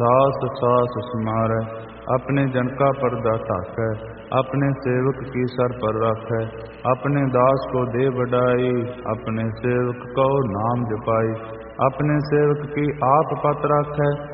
सास सास समारै। अपने जन का पर्दा ढाकै, अपने सेवक की सर पर रखै। अपने दास को दे बढ़ाई, अपने सेवक को नाम जपाई। अपने सेवक की आप पत राखै,